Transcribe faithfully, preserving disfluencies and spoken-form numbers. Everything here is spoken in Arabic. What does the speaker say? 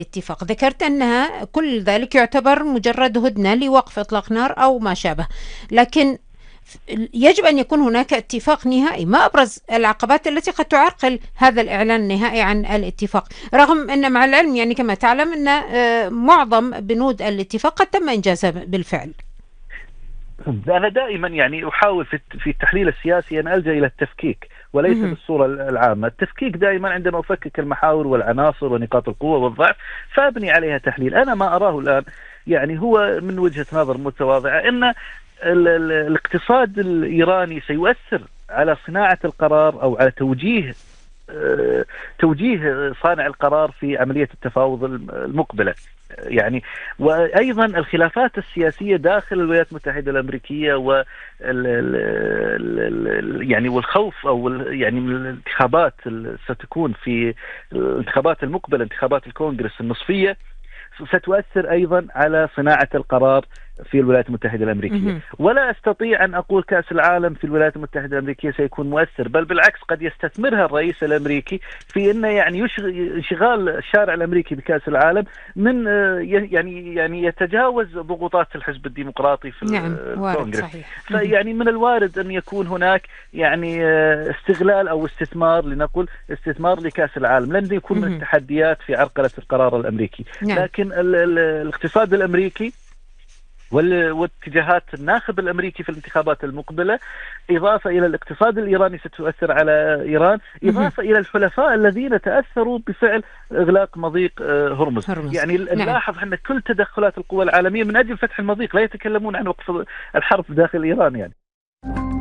اتفاق. ذكرت أنها كل ذلك يعتبر مجرد هدنة لوقف إطلاق نار أو ما شابه، لكن يجب أن يكون هناك اتفاق نهائي. ما أبرز العقبات التي قد تعرقل هذا الإعلان النهائي عن الاتفاق، رغم أن مع العلم يعني كما تعلم أن معظم بنود الاتفاق قد تم إنجازها بالفعل؟ أنا دائما يعني أحاول في في التحليل السياسي أن ألجأ إلى التفكيك وليس مهم. بالصورة العامة. التفكيك دائما عندما أفكك المحاور والعناصر ونقاط القوة والضعف فأبني عليها تحليل. أنا ما أراه الآن يعني هو من وجهة نظر متواضعة أن ال ال الاقتصاد الإيراني سيؤثر على صناعة القرار أو على توجيه توجيه صانع القرار في عملية التفاوض المقبلة يعني. وأيضا الخلافات السياسية داخل الولايات المتحدة الأمريكية و يعني والخوف أو يعني من الانتخابات ستكون في الانتخابات المقبلة، انتخابات الكونغرس النصفية، ستؤثر أيضا على صناعة القرار في الولايات المتحدة الأمريكية. ولا أستطيع أن أقول كأس العالم في الولايات المتحدة الأمريكية سيكون مؤثر، بل بالعكس قد يستثمرها الرئيس الأمريكي في أنه يعني انشغال الشارع الأمريكي بكأس العالم من يعني يعني يتجاوز ضغوطات الحزب الديمقراطي في نعم، الكونغرس. صحيح. فيعني من الوارد أن يكون هناك يعني استغلال أو استثمار، لنقول استثمار لكأس العالم، لن يكون من التحديات في عرقلة القرار الأمريكي. نعم. لكن ال ال الاقتصاد الأمريكي واتجاهات الناخب الأمريكي في الانتخابات المقبلة، إضافة إلى الاقتصاد الإيراني ستؤثر على إيران، إضافة إلى الحلفاء الذين تأثروا بفعل إغلاق مضيق هرمز. هرمز. يعني نلاحظ أن كل تدخلات القوى العالمية من أجل فتح المضيق، لا يتكلمون عن وقف الحرب داخل إيران يعني.